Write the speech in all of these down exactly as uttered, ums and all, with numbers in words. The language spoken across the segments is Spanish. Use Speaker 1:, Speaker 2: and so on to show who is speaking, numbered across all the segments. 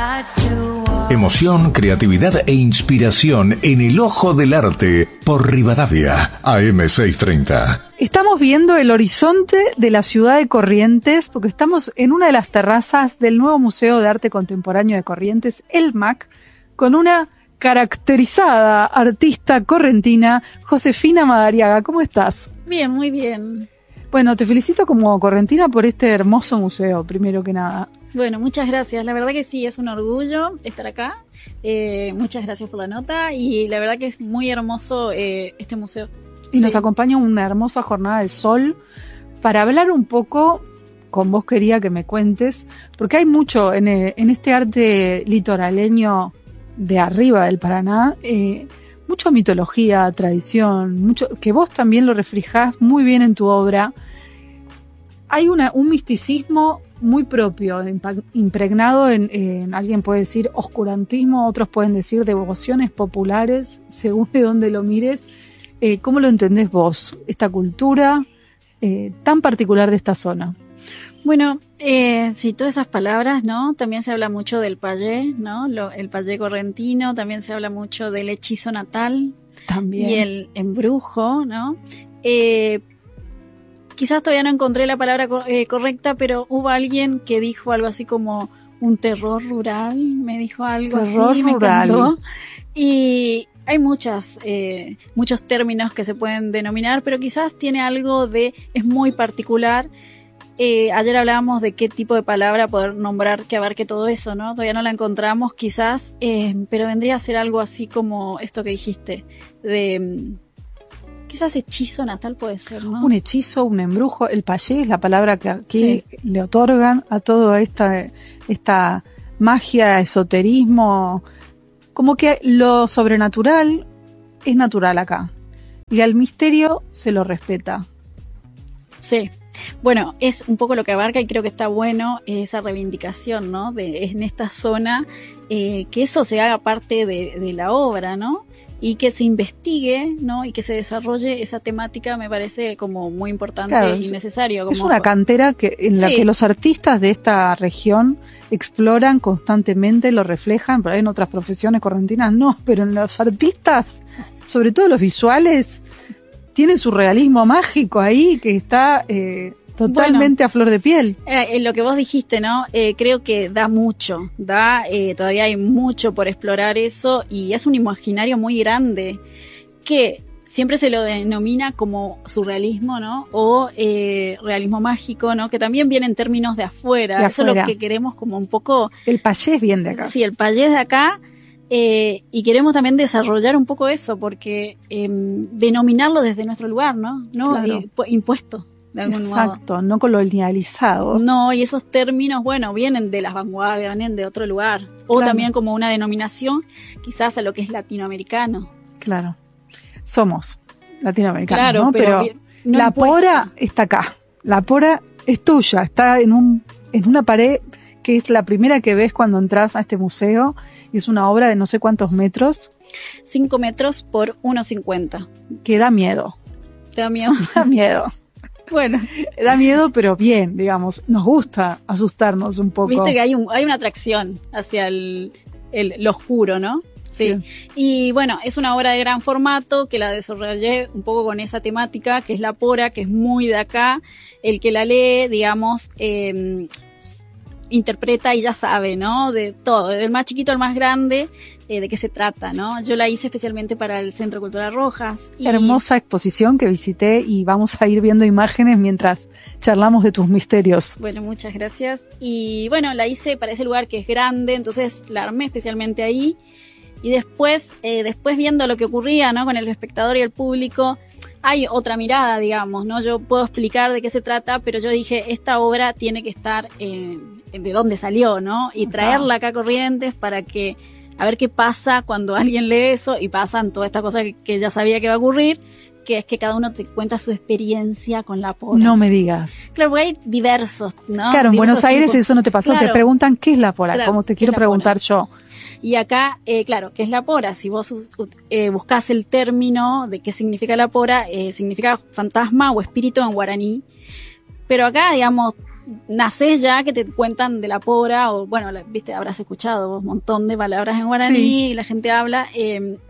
Speaker 1: Emoción, creatividad e inspiración en el ojo del arte por Rivadavia, A M seiscientos treinta.
Speaker 2: Estamos viendo el horizonte de la ciudad de Corrientes porque estamos en una de las terrazas del nuevo Museo de Arte Contemporáneo de Corrientes, el M A C, con una caracterizada artista correntina, Josefina Madariaga. ¿Cómo estás?
Speaker 3: Bien, muy bien.
Speaker 2: Bueno, te felicito como correntina por este hermoso museo, primero que nada.
Speaker 3: Bueno, muchas gracias. La verdad que sí, es un orgullo estar acá. Eh, muchas gracias por la nota y la verdad que es muy hermoso eh, este museo.
Speaker 2: Y sí. Nos acompaña una hermosa jornada de sol para hablar un poco, con vos quería que me cuentes, porque hay mucho en, el, en este arte litoraleño de arriba del Paraná, eh, mucha mitología, tradición, mucho que vos también lo reflejás muy bien en tu obra. Hay una, un misticismo muy propio, impregnado en, en, alguien puede decir oscurantismo, otros pueden decir devociones populares, según de dónde lo mires. Eh, ¿Cómo lo entendés vos, esta cultura eh, tan particular de esta zona?
Speaker 3: Bueno, eh, sí, todas esas palabras, ¿no? También se habla mucho del payé, ¿no? Lo, el payé correntino, también se habla mucho del hechizo natal.
Speaker 2: También.
Speaker 3: Y el embrujo, ¿no? Eh, quizás todavía no encontré la palabra eh, correcta, pero hubo alguien que dijo algo así como un terror rural, me dijo algo
Speaker 2: terror
Speaker 3: así,
Speaker 2: rural.
Speaker 3: Me encantó. Y hay muchas, eh, muchos términos que se pueden denominar, pero quizás tiene algo de, es muy particular. Eh, ayer hablábamos de qué tipo de palabra poder nombrar que abarque todo eso, ¿no? Todavía no la encontramos quizás, eh, pero vendría a ser algo así como esto que dijiste, de quizás hechizo natal puede ser, ¿no?
Speaker 2: Un hechizo, un embrujo, el payé es la palabra que aquí
Speaker 3: sí.
Speaker 2: le otorgan a toda esta, esta magia, esoterismo, como que lo sobrenatural es natural acá y al misterio se lo respeta.
Speaker 3: Sí. Bueno, es un poco lo que abarca y creo que está bueno esa reivindicación, ¿no? De en esta zona, eh, que eso se haga parte de, de la obra, ¿no? Y que se investigue, ¿no? Y que se desarrolle esa temática me parece como muy importante claro, y necesario. Como
Speaker 2: es una cantera que en sí. la que los artistas de esta región exploran constantemente, lo reflejan, pero hay en otras profesiones correntinas no, pero en los artistas, sobre todo los visuales, tiene su realismo mágico ahí que está eh, totalmente bueno, a flor de piel.
Speaker 3: Eh, lo que vos dijiste, ¿no? Eh, creo que da mucho, da eh, todavía hay mucho por explorar eso y es un imaginario muy grande que siempre se lo denomina como surrealismo, ¿no? O eh, realismo mágico, ¿no? Que también viene en términos de afuera.
Speaker 2: de
Speaker 3: Eso
Speaker 2: afuera.
Speaker 3: Es lo que queremos como un poco...
Speaker 2: El payé es bien de acá.
Speaker 3: Sí, el payé es de acá. Eh, y queremos también desarrollar un poco eso, porque eh, denominarlo desde nuestro lugar, ¿no? ¿No?
Speaker 2: Claro.
Speaker 3: Eh, impuesto, de algún
Speaker 2: Exacto, modo. Exacto, no colonializado.
Speaker 3: No, y esos términos, bueno, vienen de las vanguardias, vienen de otro lugar. O claro. también como una denominación, quizás a lo que es latinoamericano.
Speaker 2: Claro, somos latinoamericanos,
Speaker 3: claro,
Speaker 2: ¿no?
Speaker 3: Pero,
Speaker 2: pero
Speaker 3: no
Speaker 2: la
Speaker 3: impuesto.
Speaker 2: pora está acá, la pora es tuya, está en un en una pared que es la primera que ves cuando entras a este museo, y es una obra de no sé cuántos metros.
Speaker 3: Cinco metros por uno cincuenta.
Speaker 2: Que da miedo.
Speaker 3: ¿Te da miedo?
Speaker 2: Da miedo.
Speaker 3: Bueno.
Speaker 2: Da miedo, pero bien, digamos. Nos gusta asustarnos un poco.
Speaker 3: Viste que hay, un, hay una atracción hacia el, el, lo oscuro, ¿no? Sí. sí. Y bueno, es una obra de gran formato que la desarrollé un poco con esa temática, que es la pora, que es muy de acá. El que la lee, digamos... Eh, interpreta y ya sabe, ¿no? De todo, del más chiquito al más grande, eh, de qué se trata, ¿no? Yo la hice especialmente para el Centro Cultural Rojas. Y...
Speaker 2: Hermosa exposición que visité y vamos a ir viendo imágenes mientras charlamos de tus misterios.
Speaker 3: Bueno, muchas gracias. Y bueno, la hice para ese lugar que es grande, entonces la armé especialmente ahí. Y después, eh, después viendo lo que ocurría, ¿no? Con el espectador y el público, hay otra mirada, digamos, ¿no? Yo puedo explicar de qué se trata, pero yo dije, esta obra tiene que estar eh, de dónde salió, ¿no? Y traerla acá a Corrientes para que, a ver qué pasa cuando alguien lee eso y pasan todas estas cosas que, que ya sabía que iba a ocurrir, que es que cada uno te cuenta su experiencia con la pora.
Speaker 2: No me digas.
Speaker 3: Claro, porque hay diversos, ¿no?
Speaker 2: Claro, en
Speaker 3: diversos
Speaker 2: Buenos Aires
Speaker 3: tipos.
Speaker 2: eso no te pasó,
Speaker 3: Claro.
Speaker 2: Te preguntan qué es la pora,
Speaker 3: Claro,
Speaker 2: como te
Speaker 3: ¿qué
Speaker 2: quiero
Speaker 3: es la
Speaker 2: preguntar
Speaker 3: pora?
Speaker 2: yo.
Speaker 3: Y acá, eh, claro, ¿qué es la pora? Si vos eh, buscás el término de qué significa la pora, eh, significa fantasma o espíritu en guaraní. Pero acá, digamos, nacés ya que te cuentan de la pora, o bueno, la, viste, habrás escuchado un montón de palabras en guaraní, sí. Y la gente habla, eh,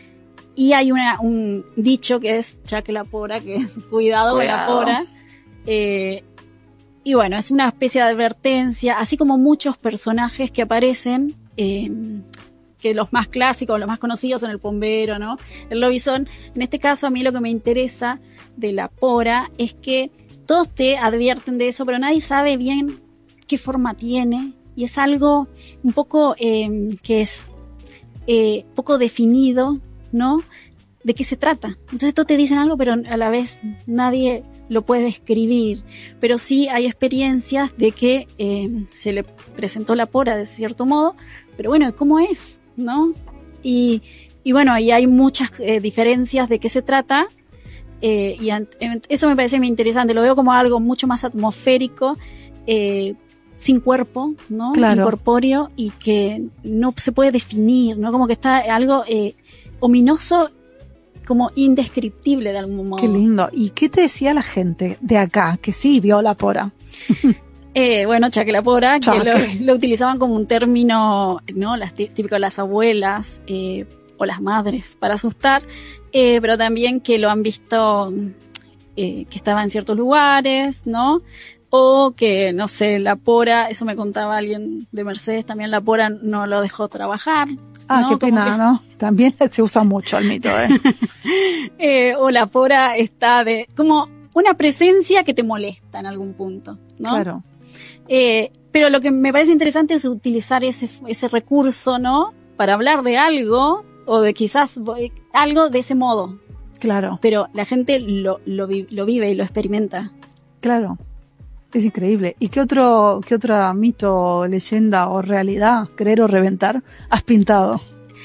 Speaker 3: y hay una, un dicho que es chaque la pora, que es cuidado, cuidado. con la pora, eh, y bueno, es una especie de advertencia, así como muchos personajes que aparecen, eh, que los más clásicos, los más conocidos son el pombero, ¿no? El lobizón. En este caso, a mí lo que me interesa de la pora es que todos te advierten de eso, pero nadie sabe bien qué forma tiene, y es algo un poco eh, que es eh, poco definido, ¿no? ¿De qué se trata? Entonces todos te dicen algo, pero a la vez nadie lo puede describir, pero sí hay experiencias de que eh, se le presentó la pora de cierto modo, pero bueno, ¿cómo es? ¿No? Y, y bueno, ahí hay muchas eh, diferencias de qué se trata, eh, y an- eso me parece muy interesante, lo veo como algo mucho más atmosférico, eh, sin cuerpo, ¿no?
Speaker 2: Claro.
Speaker 3: Incorpóreo, y que no se puede definir, ¿no? Como que está algo eh, ominoso, como indescriptible de algún modo.
Speaker 2: Qué lindo. ¿Y qué te decía la gente de acá, que sí vio la pora?
Speaker 3: Eh, bueno, chaque la pora,
Speaker 2: Chaque.
Speaker 3: que lo, lo utilizaban como un término, ¿no? Las tí- típico de las abuelas eh, o las madres para asustar, eh, pero también que lo han visto, eh, que estaba en ciertos lugares, ¿no? O que, no sé, la pora, eso me contaba alguien de Mercedes, también la pora no lo dejó trabajar.
Speaker 2: Ah,
Speaker 3: ¿no?
Speaker 2: qué pena,
Speaker 3: que,
Speaker 2: ¿no? También se usa mucho el mito, ¿eh?
Speaker 3: eh, o la pora está de, como una presencia que te molesta en algún punto, ¿no?
Speaker 2: Claro.
Speaker 3: Eh, pero lo que me parece interesante es utilizar ese, ese recurso, ¿no? Para hablar de algo, o de quizás algo de ese modo.
Speaker 2: Claro.
Speaker 3: Pero la gente lo, lo, lo vive y lo experimenta.
Speaker 2: Claro. Es increíble. ¿Y qué otro, qué otra mito, leyenda o realidad, creer o reventar, has pintado?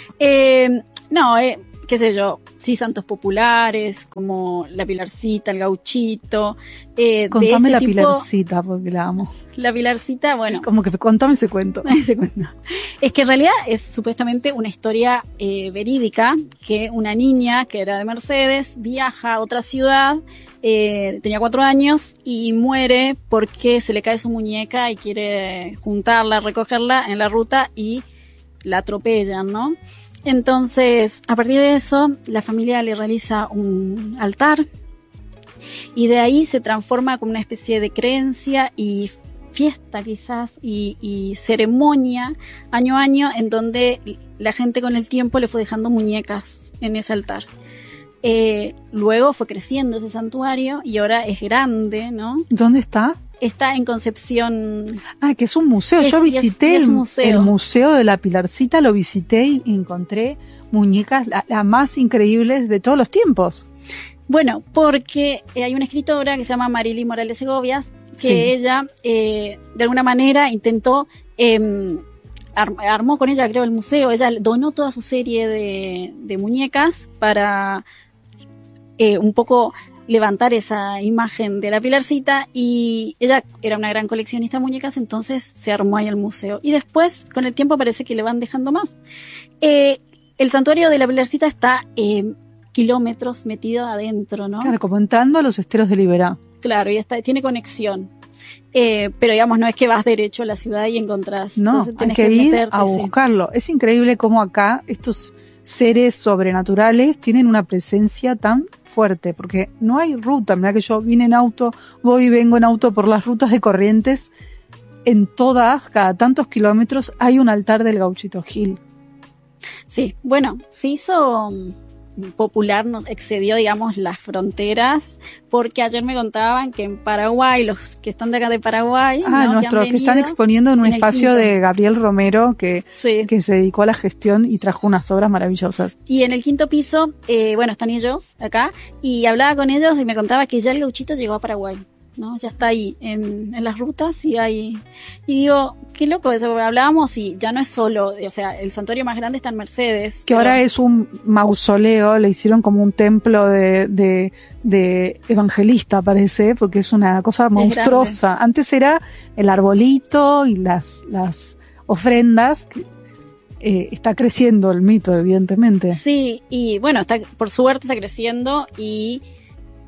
Speaker 3: Eh, no, eh, qué sé yo, sí, santos populares, como la Pilarcita, el Gauchito. Eh,
Speaker 2: Contame
Speaker 3: de este
Speaker 2: la
Speaker 3: tipo,
Speaker 2: Pilarcita, porque la amo.
Speaker 3: La Pilarcita, bueno.
Speaker 2: Como que contame ese cuento.
Speaker 3: Ese cuento. Es que en realidad es supuestamente una historia eh, verídica, que una niña que era de Mercedes viaja a otra ciudad, eh, tenía cuatro años y muere porque se le cae su muñeca y quiere juntarla, recogerla en la ruta y la atropellan, ¿no? Entonces, a partir de eso, la familia le realiza un altar y de ahí se transforma como una especie de creencia y fiesta quizás y, y ceremonia año a año, en donde la gente con el tiempo le fue dejando muñecas en ese altar. Eh, luego fue creciendo ese santuario y ahora es grande, ¿no?
Speaker 2: ¿Dónde está?
Speaker 3: Está en Concepción.
Speaker 2: Ah, que es un museo.
Speaker 3: Es,
Speaker 2: Yo visité
Speaker 3: es, es
Speaker 2: el,
Speaker 3: museo.
Speaker 2: el museo de la Pilarcita, lo visité y encontré muñecas las la más increíbles de todos los tiempos.
Speaker 3: Bueno, porque hay una escritora que se llama Marily Morales Segovias, que sí. ella eh, de alguna manera intentó, eh, ar- armó con ella creo el museo, ella donó toda su serie de, de muñecas para eh, un poco levantar esa imagen de la Pilarcita, y ella era una gran coleccionista de muñecas, entonces se armó ahí el museo. Y después, con el tiempo, parece que le van dejando más. Eh, el santuario de la Pilarcita está eh, kilómetros metido adentro, ¿no?
Speaker 2: Claro, como entrando a los esteros de Liberá.
Speaker 3: Claro, y está, tiene conexión. Eh, pero digamos, no es que vas derecho a la ciudad y encontrás.
Speaker 2: No,
Speaker 3: entonces,
Speaker 2: hay que,
Speaker 3: que
Speaker 2: ir
Speaker 3: meterte,
Speaker 2: a buscarlo. Sí. Es increíble cómo acá estos seres sobrenaturales tienen una presencia tan fuerte, porque no hay ruta. Mirá que yo vine en auto, voy y vengo en auto por las rutas de Corrientes. En todas, cada tantos kilómetros, hay un altar del Gauchito Gil.
Speaker 3: Sí, bueno, se hizo popular, nos excedió, digamos, las fronteras, porque ayer me contaban que en Paraguay, los que están de acá de Paraguay,
Speaker 2: ah,
Speaker 3: ¿no?
Speaker 2: nuestros que,
Speaker 3: que
Speaker 2: están exponiendo en un
Speaker 3: en
Speaker 2: espacio de Gabriel Romero, que,
Speaker 3: sí.
Speaker 2: que se dedicó a la gestión y trajo unas obras maravillosas.
Speaker 3: Y en el quinto piso, eh, bueno, están ellos acá, y hablaba con ellos y me contaba que ya el Gauchito llegó a Paraguay, ¿no? Ya está ahí en, en las rutas y hay, y digo, qué loco eso, hablábamos y ya no es solo, o sea, el santuario más grande está en Mercedes.
Speaker 2: Que pero... ahora es un mausoleo, le hicieron como un templo de, de, de evangelista, parece, porque es una cosa monstruosa. Antes era el arbolito y las, las ofrendas, que, eh, está creciendo el mito, evidentemente.
Speaker 3: Sí, y bueno, está, por suerte está creciendo y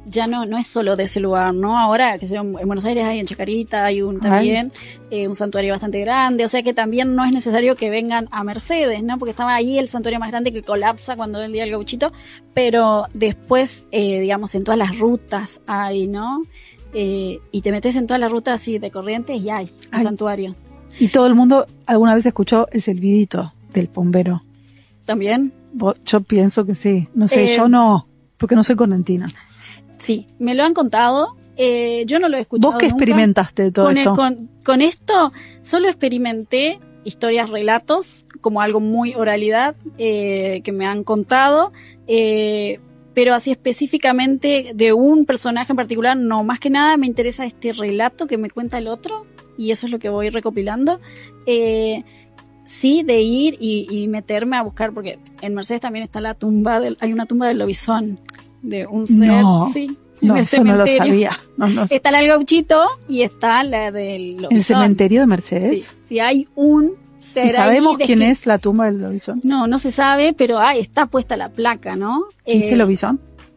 Speaker 3: ya no no es solo de ese lugar, ¿no? Ahora, que sé yo, en Buenos Aires hay en Chacarita, hay un también eh, un santuario bastante grande, o sea que también no es necesario que vengan a Mercedes, ¿no? Porque estaba ahí el santuario más grande que colapsa cuando es el Día del Gauchito, pero después, eh, digamos, en todas las rutas hay, ¿no? Eh, y te metes en todas las rutas así de Corrientes y hay un
Speaker 2: Ay.
Speaker 3: santuario.
Speaker 2: Y todo el mundo alguna vez escuchó el silbidito del bombero.
Speaker 3: ¿También?
Speaker 2: Yo pienso que sí. No sé,
Speaker 3: Eh,
Speaker 2: yo no, porque no soy correntina.
Speaker 3: Sí, me lo han contado. Eh, yo no lo he escuchado
Speaker 2: ¿Vos qué
Speaker 3: nunca.
Speaker 2: experimentaste de todo
Speaker 3: con,
Speaker 2: esto?
Speaker 3: Con, con esto solo experimenté historias, relatos, como algo muy oralidad, eh, que me han contado, eh, pero así específicamente de un personaje en particular, no. Más que nada me interesa este relato que me cuenta el otro, y eso es lo que voy recopilando. Eh, sí, de ir y, y meterme a buscar, porque en Mercedes también está la tumba, del, hay una tumba del lobizón, de un ser,
Speaker 2: No,
Speaker 3: sí.
Speaker 2: no,
Speaker 3: en el
Speaker 2: eso no lo
Speaker 3: cementerio.
Speaker 2: sabía. No, no sé.
Speaker 3: Está la del Gauchito y está la del lobizón.
Speaker 2: ¿El cementerio de Mercedes?
Speaker 3: Sí, si hay un ser
Speaker 2: ¿Y sabemos
Speaker 3: ahí,
Speaker 2: quién
Speaker 3: descri-
Speaker 2: es la tumba del lobizón?
Speaker 3: No, no se sabe, pero ah, está puesta la placa, ¿no?
Speaker 2: ¿Quién
Speaker 3: Eh,
Speaker 2: es el lobizón?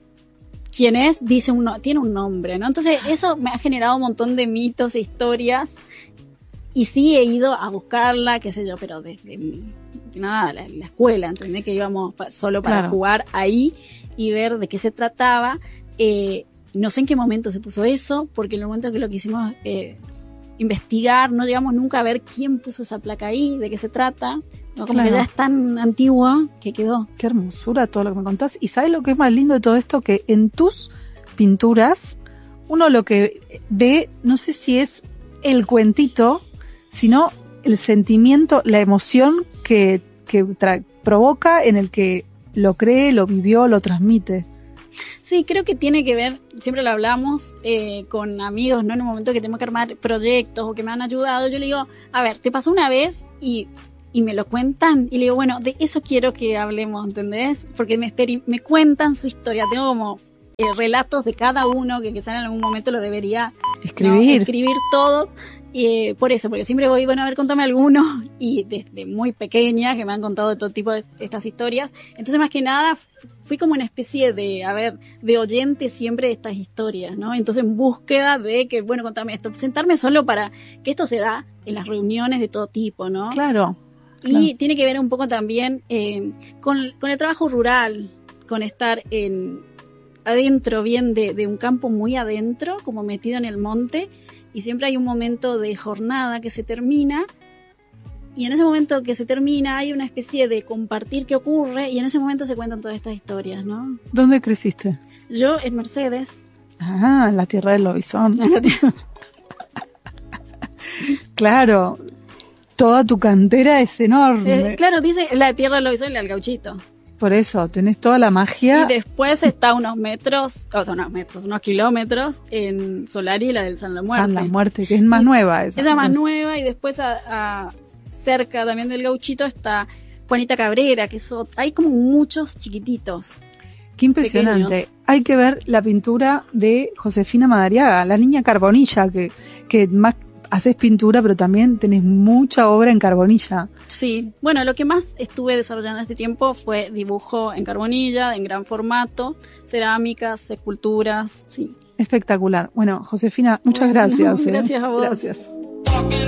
Speaker 3: quién es, dice un no- tiene un nombre, ¿no? Entonces eso me ha generado un montón de mitos e historias, y sí he ido a buscarla, qué sé yo, pero desde mi- nada, la, la escuela, ¿entendés? Que íbamos pa- solo para
Speaker 2: Claro.
Speaker 3: jugar ahí y ver de qué se trataba. Eh, no sé en qué momento se puso eso, porque en el momento que lo quisimos eh, investigar, no llegamos nunca a ver quién puso esa placa ahí, de qué se trata, ¿no? Como
Speaker 2: Claro.
Speaker 3: que ya es tan antigua que quedó.
Speaker 2: Qué hermosura todo lo que me contás. ¿Y sabes lo que es más lindo de todo esto? Que en tus pinturas uno lo que ve, no sé si es el cuentito, sino el sentimiento, la emoción que, que tra- provoca en el que lo cree, lo vivió, lo transmite.
Speaker 3: Sí, creo que tiene que ver, siempre lo hablamos eh, con amigos, ¿no? En un momento que tengo que armar proyectos o que me han ayudado, yo le digo, a ver, te pasó una vez y, y me lo cuentan, y le digo, bueno, de eso quiero que hablemos, ¿entendés? Porque me, experi- me cuentan su historia, tengo como eh, relatos de cada uno que quizá en algún momento lo debería, ¿no?
Speaker 2: Escribir.
Speaker 3: escribir todos. Eh, por eso, porque siempre voy, bueno, a ver, contame alguno, y desde muy pequeña que me han contado de todo tipo de estas historias, entonces más que nada f- fui como una especie de, a ver, de oyente siempre de estas historias, ¿no? Entonces en búsqueda de que, bueno, contame esto, sentarme solo para que esto se da en las reuniones de todo tipo, ¿no?
Speaker 2: Claro.
Speaker 3: Y
Speaker 2: claro.
Speaker 3: tiene que ver un poco también eh, con, con el trabajo rural, con estar en adentro, bien de, de un campo muy adentro, como metido en el monte, y siempre hay un momento de jornada que se termina, y en ese momento que se termina hay una especie de compartir que ocurre, y en ese momento se cuentan todas estas historias, ¿no?
Speaker 2: ¿Dónde creciste?
Speaker 3: Yo en Mercedes,
Speaker 2: Ah, en la tierra del lobizón. Claro. Toda tu cantera es enorme.
Speaker 3: eh, claro, dice la tierra del lobizón y el gauchito.
Speaker 2: Por eso, tenés toda la magia.
Speaker 3: Y después está unos metros, o sea, unos metros, unos kilómetros en Solari, la del San La Muerte.
Speaker 2: San La Muerte, que es más
Speaker 3: Y
Speaker 2: nueva esa.
Speaker 3: Esa más nueva, y después a, a- cerca también del Gauchito está Juanita Cabrera, que eso, hay como muchos chiquititos.
Speaker 2: Qué impresionante.
Speaker 3: pequeños.
Speaker 2: Hay que ver la pintura de Josefina Madariaga, la niña Carbonilla, que, que más haces pintura, pero también tenés mucha obra en Carbonilla.
Speaker 3: Sí, bueno, lo que más estuve desarrollando este tiempo fue dibujo en carbonilla, en gran formato, cerámicas, esculturas, sí.
Speaker 2: Espectacular. Bueno, Josefina, muchas
Speaker 3: Bueno,
Speaker 2: gracias. ¿eh?
Speaker 3: gracias a vos.
Speaker 2: Gracias.
Speaker 4: Walking